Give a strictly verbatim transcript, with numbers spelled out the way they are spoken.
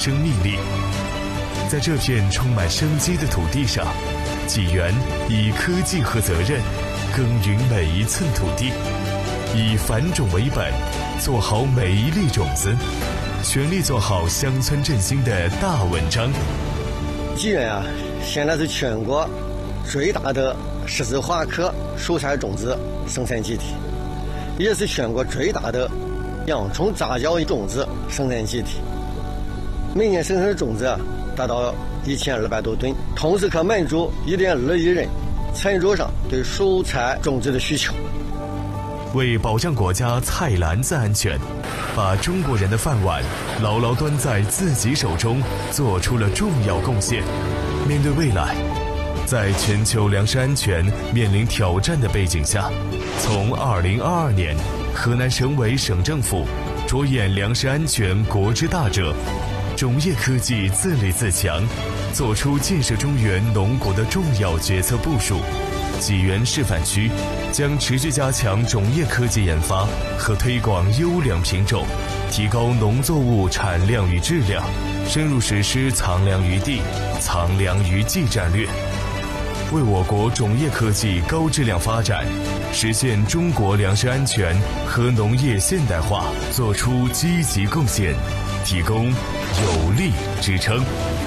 生命力。在这片充满生机的土地上，纪元以科技和责任耕耘每一寸土地，以繁种为本，做好每一粒种子，全力做好乡村振兴的大文章。 纪元啊，现在是全国最大的十字花科蔬菜种子生产基地，也是全国最大的洋葱杂交种子生产基地。每年生产的种子达到一千二百多吨，同时可满足一点二亿人餐桌上对蔬菜种子的需求。 为保障国家菜篮子安全，把中国人的饭碗牢牢端在自己手中，做出了重要贡献。面对未来，在全球粮食安全面临挑战的背景下，从二零二二年，河南省委省政府着眼粮食安全国之大者，种业科技自立自强，做出建设中原农国的重要决策部署。济源示范区将持续加强种业科技研发和推广优良品种，提高农作物产量与质量，深入实施藏粮于地、藏粮于技战略，为我国种业科技高质量发展、实现中国粮食安全和农业现代化做出积极贡献，提供有力支撑。